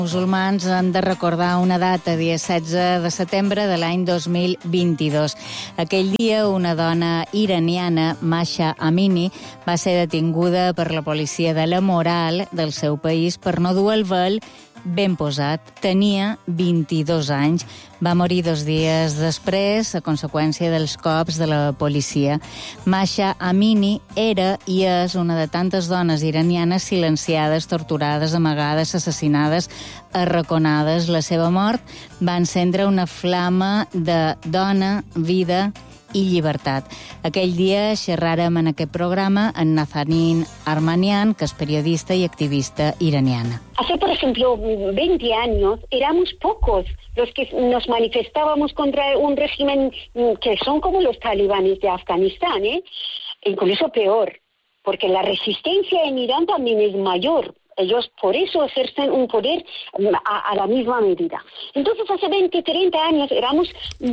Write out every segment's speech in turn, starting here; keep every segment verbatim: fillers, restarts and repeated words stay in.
Musulmans han de recordar una data, dia setze de setembre de l'any dos mil vint-i-dos. Aquell dia, una dona iraniana, Masha Amini, va ser detinguda per la policia de la moral del seu país per no dur el vel ben posat. Tenia vint-i-dos anys. Va morir dos dies després a conseqüència dels cops de la policia. Masha Amini era i és una de tantes dones iranianes silenciades, torturades, amagades, assassinades, arraconades. La seva mort va encendre una flama de dona, vida i llibertat. Aquell dia xerràrem en aquest programa amb Nazanin Armanian, que és periodista i activista iraniana. Hace, por ejemplo, veinte años, éramos pocos los que nos manifestábamos contra un régimen que son como los talibanes de Afganistán, ¿eh? Incluso peor, porque la resistencia en Irán también es mayor. Ellos por eso ejercen un poder a, a la misma medida. Entonces, hace veinte, treinta años éramos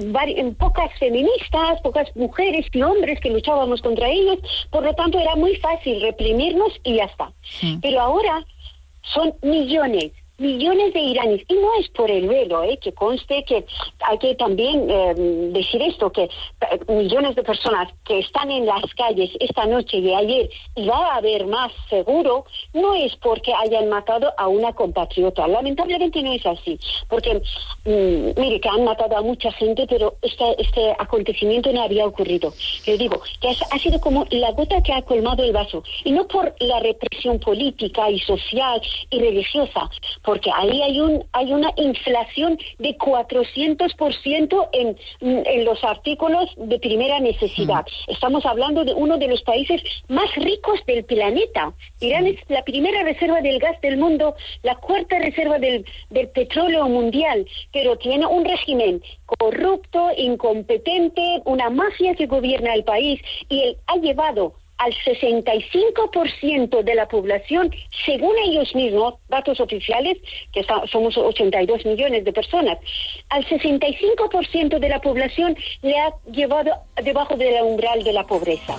pocas feministas, pocas mujeres y hombres que luchábamos contra ellos, por lo tanto era muy fácil reprimirnos y ya está. Sí. Pero ahora son millones, millones de iraníes, y no es por el velo, ¿eh? Que conste que hay que también eh, decir esto, que eh, millones de personas que están en las calles esta noche y ayer, y va a haber más seguro, no es porque hayan matado a una compatriota. Lamentablemente no es así, porque, mmm, mire, que han matado a mucha gente, pero este, este acontecimiento no había ocurrido. Yo digo, que es, ha sido como la gota que ha colmado el vaso, y no por la represión política y social y religiosa, porque ahí hay un hay una inflación de cuatrocientos por ciento en, en los artículos de primera necesidad. Mm. Estamos hablando de uno de los países más ricos del planeta. Irán es la primera reserva del gas del mundo, la cuarta reserva del, del petróleo mundial, pero tiene un régimen corrupto, incompetente, una mafia que gobierna el país, y él ha llevado al sesenta y cinco por ciento de la población, según ellos mismos, datos oficiales, que está, somos ochenta y dos millones de personas, al sesenta y cinco por ciento de la población le ha llevado debajo del umbral de la pobreza.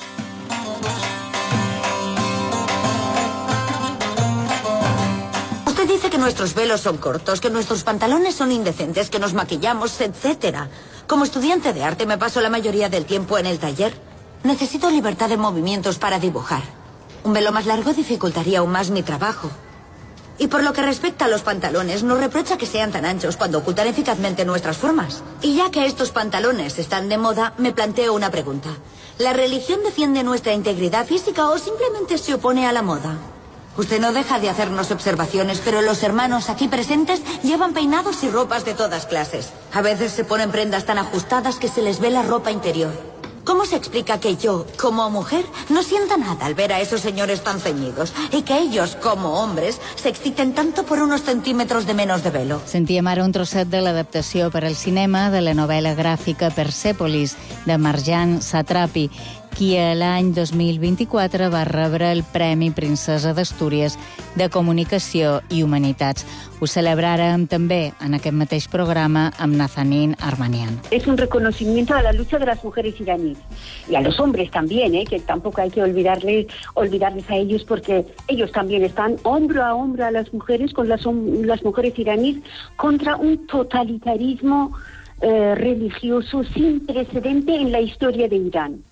Usted dice que nuestros velos son cortos, que nuestros pantalones son indecentes, que nos maquillamos, etcétera. Como estudiante de arte me paso la mayoría del tiempo en el taller. Necesito libertad de movimientos para dibujar. Un velo más largo dificultaría aún más mi trabajo. Y por lo que respecta a los pantalones, nos reprocha que sean tan anchos cuando ocultan eficazmente nuestras formas. Y ya que estos pantalones están de moda, me planteo una pregunta. ¿La religión defiende nuestra integridad física o simplemente se opone a la moda? Usted no deja de hacernos observaciones, pero los hermanos aquí presentes llevan peinados y ropas de todas clases. A veces se ponen prendas tan ajustadas que se les ve la ropa interior. ¿Cómo se explica que yo, como mujer, no sienta nada al ver a esos señores tan ceñidos y que ellos, como hombres, se exciten tanto por unos centímetros de menos de velo? Sentíem ara un trosset de l'adaptació per al cinema de la novel·la gràfica Persepolis, de Marjan Satrapi, qui l'any dos mil vint-i-quatre va rebre el Premi Princesa d'Astúries de Comunicació i Humanitats. Ho celebràrem també en aquest mateix programa amb Nazanin Armanian. Es un reconocimiento a la lucha de las mujeres iraníes y a los hombres también, ¿eh? Que tampoco hay que olvidarles, olvidarles a ellos, porque ellos también están hombro a hombro a las mujeres, con las, las mujeres iraníes, contra un totalitarismo eh, religioso sin precedente en la historia de Irán.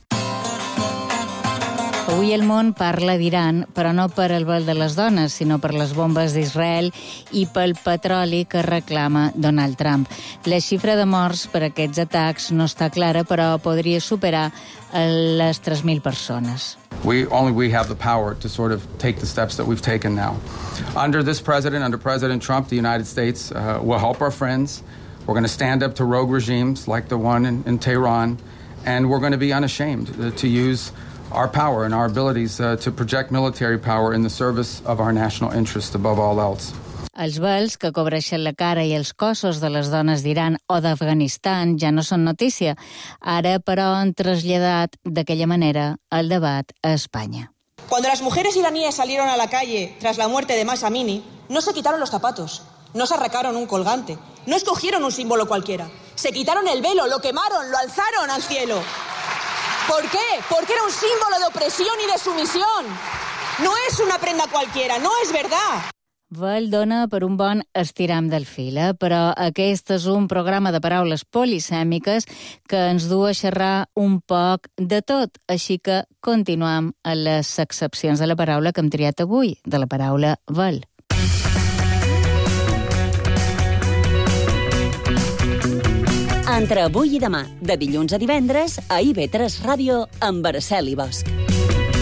Avui el món parla d'Iran, però no per el vel de les dones, sinó per les bombes d'Israel i pel petroli que reclama Donald Trump. La xifra de morts per aquests atacs no està clara, però podria superar les tres mil persones. We only we have the power to sort of take the steps that we've taken now. Under this president, under President Trump, the United States uh, will help our friends. We're going to stand up to rogue regimes like the one in, in Tehran, and we're going to be unashamed to use our power and our abilities uh, to project military power in the service of our national interest above all else. Els vels que cobreixen la cara i els cossos de les dones d'Iran o d'Afganistan ja no són notícia. Ara, però, han traslladat d'aquella manera el debat a Espanya. Cuando las mujeres iraníes salieron a la calle tras la muerte de Mahsa Amini, no se quitaron los zapatos, no se arrancaron un colgante, no escogieron un símbolo cualquiera. Se quitaron el velo, lo quemaron, lo alzaron al cielo. ¿Por qué? Porque era un símbolo de opresión y de sumisión. No es una prenda cualquiera, no es verdad. Vel dona per un bon estiram del fil, eh? Però aquest és un programa de paraules polisèmiques que ens du a xerrar un poc de tot, així que continuem a les excepcions de la paraula que hem triat avui, de la paraula vel. Entre avui i demà, de dilluns a divendres, a I V tres Ràdio, amb Araceli Bosch.